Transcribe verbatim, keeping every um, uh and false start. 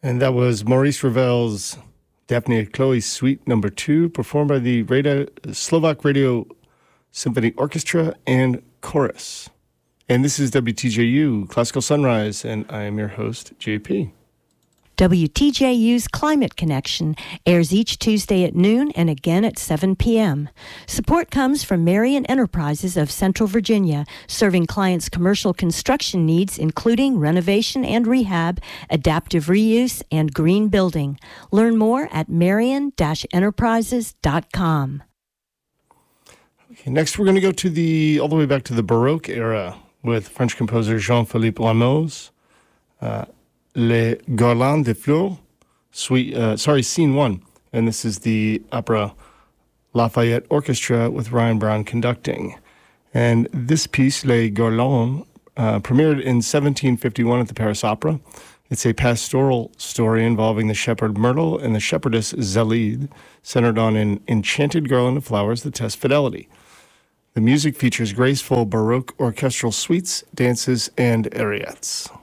And that was Maurice Ravel's Daphne and Chloe Suite Number Two, performed by the Radio, Slovak Radio Symphony Orchestra and Chorus. And this is W T J U, Classical Sunrise, and I am your host, J P. W T J U's Climate Connection airs each Tuesday at noon and again at seven p.m. Support comes from Marion Enterprises of Central Virginia, serving clients' commercial construction needs, including renovation and rehab, adaptive reuse, and green building. Learn more at marion dash enterprises dot com. Okay, next, we're going to go to the all the way back to the Baroque era with French composer Jean-Philippe Rameau's uh, Les Garlands de Fleurs, suite, uh, sorry, Scene One, and this is the opera Lafayette Orchestra with Ryan Brown conducting. And this piece, Les Garlands, uh, premiered in seventeen fifty-one at the Paris Opera. It's a pastoral story involving the shepherd Myrtle and the shepherdess Zélide, centered on an enchanted garland of flowers that test fidelity. The music features graceful Baroque orchestral suites, dances, and ariettes.